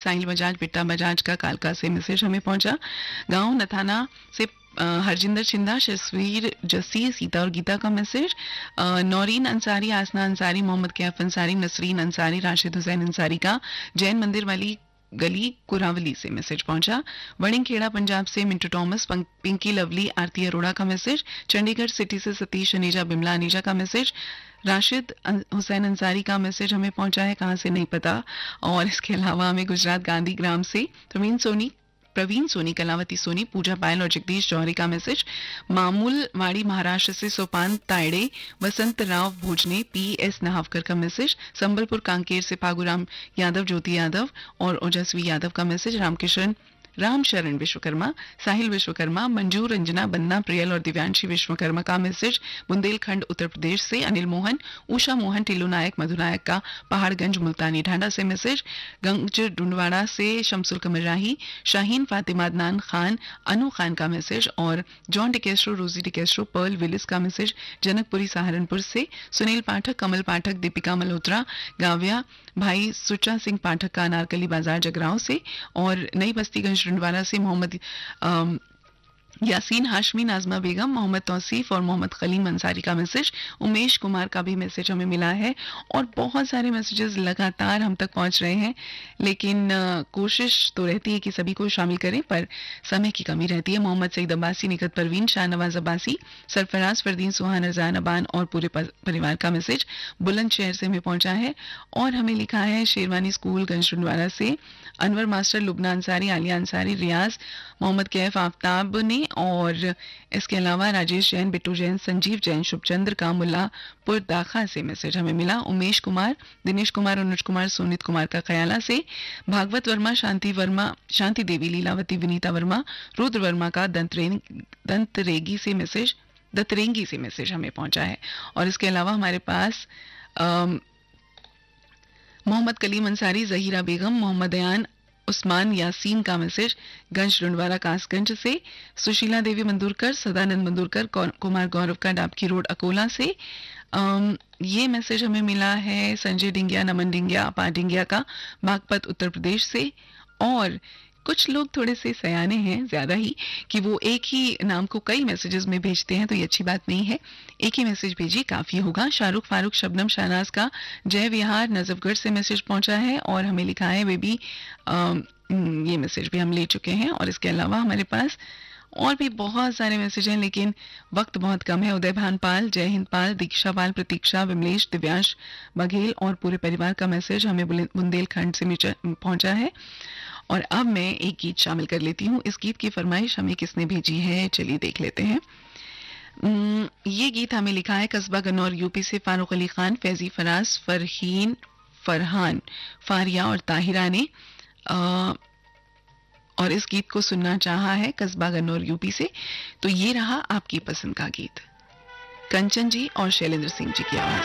साहिल बजाज, बिट्टा बजाज का कालका से मैसेज हमें पहुंचा। गांव नथाना से हरजिंदर छिंदा, शस्वीर जसी, सीता और गीता का मैसेज। नौरीन अंसारी, आसना अंसारी, मोहम्मद कैफ अंसारी, नसरीन अंसारी, राशिद हुसैन अंसारी का जैन मंदिर वाली गली कुरावली से मैसेज पहुंचा। वड़िंगखेड़ा पंजाब से मिंटू टॉमस, पिंकी लवली, आरती अरोड़ा का मैसेज। चंडीगढ़ सिटी से सतीश अनीजा, बिमला अनीजा का मैसेज। राशिद हुसैन अंसारी का मैसेज हमें पहुंचा है, कहां से नहीं पता। और इसके अलावा हमें गुजरात गांधी ग्राम से प्रवीण सोनी, कलावती सोनी, पूजा पायल और जगदीश जौहरी का मैसेज। मामूल वाड़ी महाराष्ट्र से सोपान तायड़े, वसंत राव भोजने, PS नहावकर का मैसेज। संबलपुर कांकेर से पागुराम यादव, ज्योति यादव और ओजस्वी यादव का मैसेज। राम शरण विश्वकर्मा, साहिल विश्वकर्मा, मंजू रंजना बन्ना, प्रियल और दिव्यांशी विश्वकर्मा का मैसेज। बुंदेलखंड उत्तर प्रदेश से अनिल मोहन, उषा मोहन, टिल्लू नायक, मधु नायक का पहाड़गंज मुल्तानी ढांडा से मैसेज। गंज डुंडवाड़ा से शमसुल कमर राही, शाहीन फातिमा, अदनान खान, अनु खान का मैसेज। और जॉन डिकेस्ट्रो, रोजी डिकेस्ट्रो, पर्ल विलिस का मैसेज जनकपुरी सहारनपुर से। सुनील पाठक, कमल पाठक, दीपिका मल्होत्रा, गाविया भाई सुचा सिंह पाठक का अनारकली बाजार जगरांव से। और नई बस्तीगंज रुंडवाला से मोहम्मद यासीन हाशमी, नाजमा बेगम, मोहम्मद तौसीफ और मोहम्मद खलीम अंसारी का मैसेज। उमेश कुमार का भी मैसेज हमें मिला है। और बहुत सारे मैसेजेस लगातार हम तक पहुंच रहे हैं, लेकिन कोशिश तो रहती है कि सभी को शामिल करें, पर समय की कमी रहती है। मोहम्मद सईद अब्बासी, निकत परवीन, शाहनवाज अब्बासी, सरफराज, फरदीन, सुहान, अरजान अबान और पूरे परिवार का मैसेज बुलंदशहर से हमें पहुंचा है। और हमें लिखा है शेरवानी स्कूल गंज रुंडवाला से अनवर मास्टर, लुबना अंसारी, आलिया अंसारी, रियाज, मोहम्मद कैफ आफ्ताब ने। और इसके अलावा राजेश जैन, बिट्टू जैन, संजीव जैन, शुभचंद्र का मुल्लापुर दाखा से मैसेज हमें मिला। उमेश कुमार, दिनेश कुमार, अनुज कुमार, सोनित कुमार का खयाला से। भागवत वर्मा, शांति देवी, लीलावती, विनीता वर्मा, रुद्र वर्मा का दंतरेंगी से मैसेज हमें पहुंचा है। और इसके अलावा हमारे पास मोहम्मद कलीम अंसारी, जहीरा बेगम, मोहम्मद अयान, उस्मान यासीन का मैसेज गंज रुंडवाला कासगंज से। सुशीला देवी मंदुरकर, सदानंद मंदुरकर, कुमार गौरव का डाबकी रोड अकोला से। ये मैसेज हमें मिला है संजय डिंगिया, नमन डिंगिया, अपा डिंगिया का बागपत उत्तर प्रदेश से। और कुछ लोग थोड़े से सयाने हैं ज्यादा ही कि वो एक ही नाम को कई मैसेजेस में भेजते हैं, तो ये अच्छी बात नहीं है। एक ही मैसेज भेजिए, काफी होगा। शाहरुख फारूक, शबनम शहनाज का जय विहार नजफगढ़ से मैसेज पहुंचा है। और हमें लिखा है वे भी ये मैसेज भी हम ले चुके हैं। और इसके अलावा हमारे पास और भी बहुत सारे मैसेज हैं, लेकिन वक्त बहुत कम है। उदय भान पाल, जय हिंद पाल, दीक्षा पाल, प्रतीक्षा, विमलेश, दिव्यांश बघेल और पूरे परिवार का मैसेज हमें बुंदेलखंड से पहुंचा है। और अब मैं एक गीत शामिल कर लेती हूँ। इस गीत की फरमाइश हमें किसने भेजी है, चलिए देख लेते हैं। ये गीत हमें लिखा है कस्बा गन्नौर यूपी से फारूक अली खान, फैजी, फराज, फरहान, फारिया और ताहिरा ने। और इस गीत को सुनना चाहा है कस्बा गन्नौर यूपी से। तो ये रहा आपकी पसंद का गीत, कंचन जी और शैलेंद्र सिंह जी की आवाज।